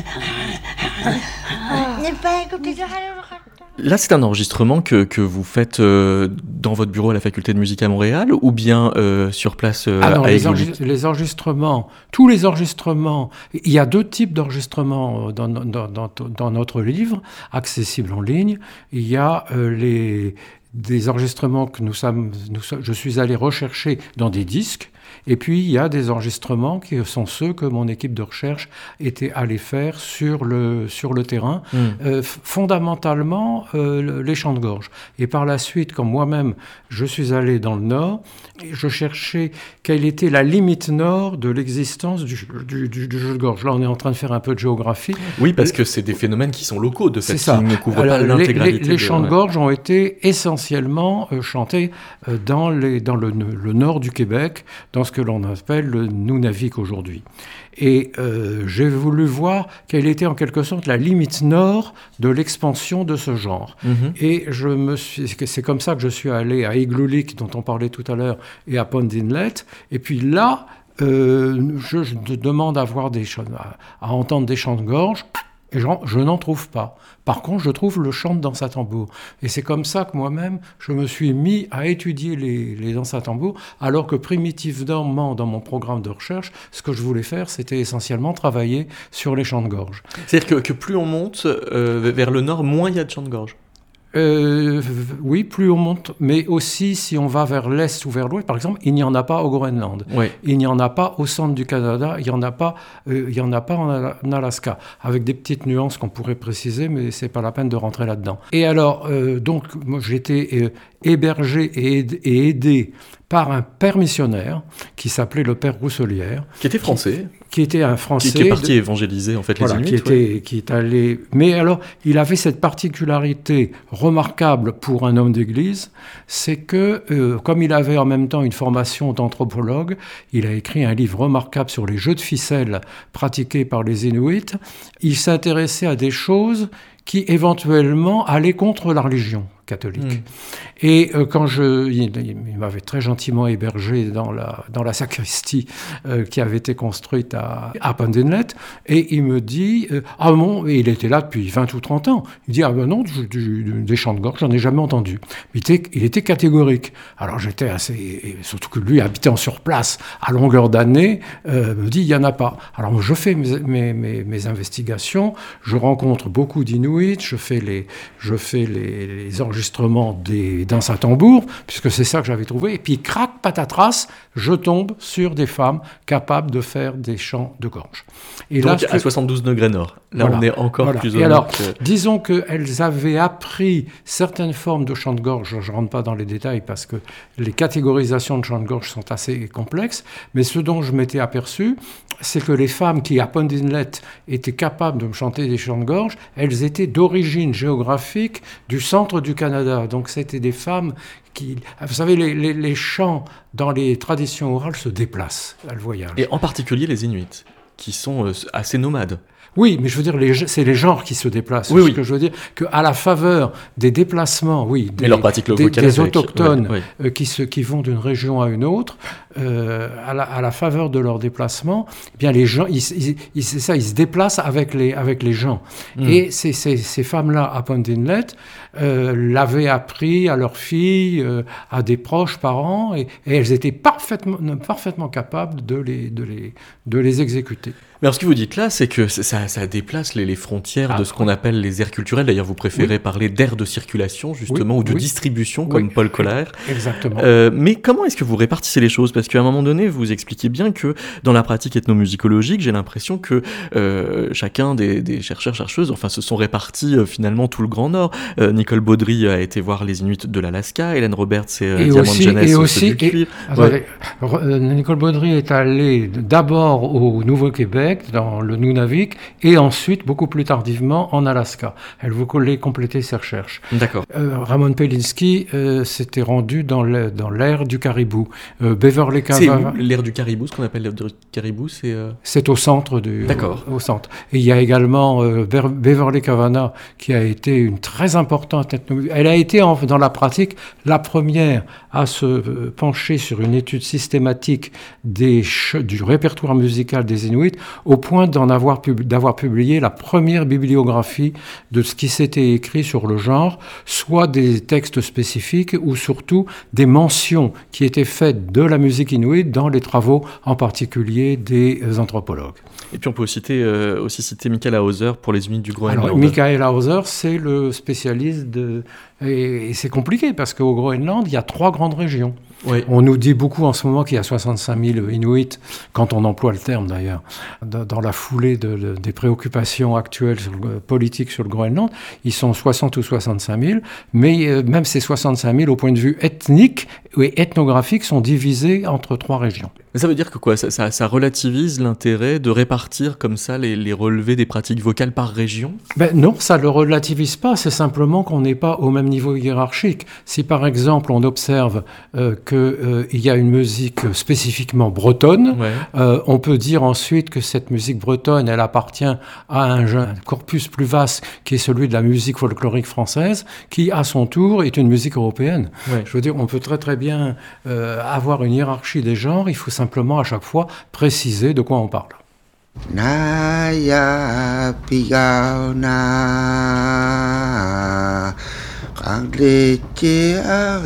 Là, c'est un enregistrement que vous faites dans votre bureau à la faculté de musique à Montréal ou bien sur place à Aigues-Luc ? Les enregistrements, tous les enregistrements, il y a 2 types d'enregistrements dans notre livre, accessibles en ligne. Il y a des enregistrements que je suis allé rechercher dans des disques. Et puis, il y a des enregistrements qui sont ceux que mon équipe de recherche était allée faire sur le terrain, fondamentalement les chants de gorge. Et par la suite, quand moi-même, je suis allé dans le Nord, je cherchais quelle était la limite nord de l'existence du jeu de gorge. Là, on est en train de faire un peu de géographie. Oui, parce que c'est des phénomènes qui sont locaux, de fait, qui ne couvrent pas l'intégralité. Les chants de gorge ont été essentiellement chantés dans le nord du Québec, dans ce que l'on appelle le Nunavik aujourd'hui. Et j'ai voulu voir quelle était en quelque sorte la limite nord de l'expansion de ce genre. Et c'est comme ça que je suis allé à Igloolik, dont on parlait tout à l'heure, et à Pond Inlet. Et puis là, je demande à entendre des chants de gorge. Et je n'en trouve pas. Par contre, je trouve le chant de danse à tambour. Et c'est comme ça que moi-même, je me suis mis à étudier les danses à tambour, alors que primitivement, dans mon programme de recherche, ce que je voulais faire, c'était essentiellement travailler sur les chants de gorge. C'est-à-dire que plus on monte vers le nord, moins il y a de chants de gorge. Oui, plus on monte, mais aussi si on va vers l'est ou vers l'ouest, par exemple, il n'y en a pas au Groenland, il n'y en a pas au centre du Canada, il n'y en a pas en Alaska, avec des petites nuances qu'on pourrait préciser, mais c'est pas la peine de rentrer là-dedans. Et alors, donc, moi, j'étais hébergé et aidé par un père missionnaire qui s'appelait le père Rousselière. Qui était français. Qui était un Français. Qui est parti évangéliser, en fait, les Inuits. Qui est allé... Mais alors, il avait cette particularité remarquable pour un homme d'église, c'est que, comme il avait en même temps une formation d'anthropologue, il a écrit un livre remarquable sur les jeux de ficelle pratiqués par les Inuits. Il s'intéressait à des choses qui, éventuellement, allaient contre la religion catholique. Et il m'avait très gentiment hébergé dans la sacristie qui avait été construite à Pond Inlet, et il me dit et il était là depuis 20 ou 30 ans. Il dit non, des chants de gorge, j'en ai jamais entendu. Il était catégorique. Alors j'étais assez, surtout que lui, habitant sur place à longueur d'année, me dit il y en a pas. Alors moi, je fais mes investigations, je rencontre beaucoup d'Inuits, je fais les enregistrements des danses à tambour, puisque c'est ça que j'avais trouvé, et puis crac, patatras, je tombe sur des femmes capables de faire des chants de gorge. Et donc là, à 72 degrés nord, là on est encore plus au nord. Alors, disons qu'elles avaient appris certaines formes de chants de gorge, je ne rentre pas dans les détails parce que les catégorisations de chants de gorge sont assez complexes, mais ce dont je m'étais aperçu, c'est que les femmes qui, à Pond Inlet, étaient capables de me chanter des chants de gorge, elles étaient d'origine géographique du centre du Canada. Donc c'était des femmes qui... Vous savez, les chants dans les traditions orales se déplacent, elles voyagent. Et en particulier les Inuits, qui sont assez nomades. Oui, mais je veux dire, c'est les genres qui se déplacent. Oui. Que je veux dire qu'à la faveur des déplacements, des autochtones qui vont d'une région à une autre, à la faveur de leur déplacement, eh bien les gens, ils se déplacent avec les gens. Et ces femmes-là à Pond Inlet l'avaient appris à leurs filles, à des proches parents, et elles étaient parfaitement capables de les exécuter. Mais alors ce que vous dites là, c'est que ça déplace les frontières de ce qu'on appelle les aires culturelles. D'ailleurs, vous préférez parler d'aires de circulation, justement, ou de distribution, comme Paul Koller. Exactement. Mais comment est-ce que vous répartissez les choses ? Parce qu'à un moment donné, vous expliquez bien que dans la pratique ethnomusicologique, j'ai l'impression que chacun des chercheurs-chercheuses, se sont répartis finalement tout le Grand Nord. Nicole Baudry a été voir les Inuits de l'Alaska, Hélène Roberts et Diamant Jeunesse du cuivre. Nicole Baudry est allée d'abord au Nouveau-Québec, dans le Nunavik, et ensuite, beaucoup plus tardivement, en Alaska. Elle voulait compléter ses recherches. D'accord. Ramon Pelinski s'était rendu dans l'ère du caribou. Beverly Cavana... C'est l'ère du caribou, ce qu'on appelle l'ère du caribou, c'est au centre D'accord. Au centre. Et il y a également Beverly Cavana, qui a été une très importante ethnologue. Elle a été, dans la pratique, la première à se pencher sur une étude systématique du répertoire musical des Inuits au point d'avoir publié la première bibliographie de ce qui s'était écrit sur le genre, soit des textes spécifiques ou surtout des mentions qui étaient faites de la musique inuite dans les travaux, en particulier des anthropologues. Et puis on peut aussi citer Michael Hauser pour les Inuits du Groenland. Alors, Michael Hauser, c'est le spécialiste et c'est compliqué parce qu'au Groenland, il y a 3 grandes régions. Oui. On nous dit beaucoup en ce moment qu'il y a 65 000 Inuits, quand on emploie le terme d'ailleurs, dans la foulée des préoccupations actuelles politiques sur le Groenland. Ils sont 60 ou 65 000, mais même ces 65 000, au point de vue ethnique et ethnographique, sont divisés entre 3 régions. Mais ça veut dire que quoi, ça relativise l'intérêt de répartir comme ça les relevés des pratiques vocales par région ? Non, ça ne le relativise pas, c'est simplement qu'on n'est pas au même niveau hiérarchique. Si par exemple on observe qu'il y a une musique spécifiquement bretonne, on peut dire ensuite que cette musique bretonne, elle appartient à un corpus plus vaste qui est celui de la musique folklorique française, qui à son tour est une musique européenne. Ouais. Je veux dire, on peut très très bien avoir une hiérarchie des genres, il faut simplement à chaque fois préciser de quoi on parle. Naya pigauna